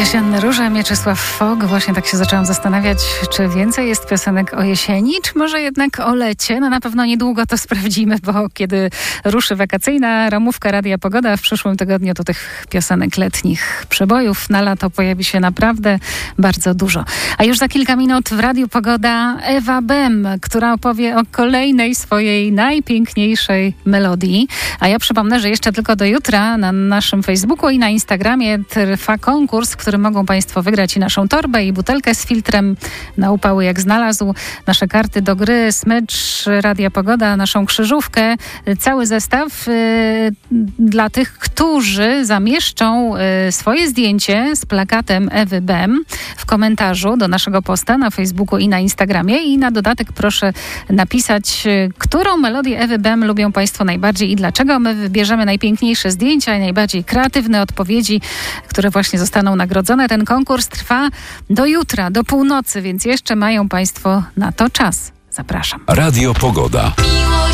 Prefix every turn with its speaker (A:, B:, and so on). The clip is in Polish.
A: Jesienne róże, Mieczysław Fok. Właśnie tak się zaczęłam zastanawiać, czy więcej jest piosenek o jesieni, czy może jednak o lecie. No na pewno niedługo to sprawdzimy, bo kiedy ruszy wakacyjna ramówka Radia Pogoda w przyszłym tygodniu, to tych piosenek letnich przebojów na lato pojawi się naprawdę bardzo dużo. A już za kilka minut w Radiu Pogoda Ewa Bem, która opowie o kolejnej swojej najpiękniejszej melodii. A ja przypomnę, że jeszcze tylko do jutra na naszym Facebooku i na Instagramie trwa konkurs, w którym mogą Państwo wygrać i naszą torbę, i butelkę z filtrem na upały jak znalazł, nasze karty do gry, smycz Radia Pogoda, naszą krzyżówkę, cały zestaw dla tych, którzy zamieszczą swoje zdjęcie z plakatem Ewy Bem w komentarzu do naszego posta na Facebooku i na Instagramie. I na dodatek proszę napisać, którą melodię Ewy Bem lubią Państwo najbardziej i dlaczego. My wybierzemy najpiękniejsze zdjęcia i najbardziej kreatywne odpowiedzi, które właśnie zostaną nagrodzone. Ten konkurs trwa do jutra, do północy, więc jeszcze mają Państwo na to czas. Zapraszam.
B: Radio Pogoda.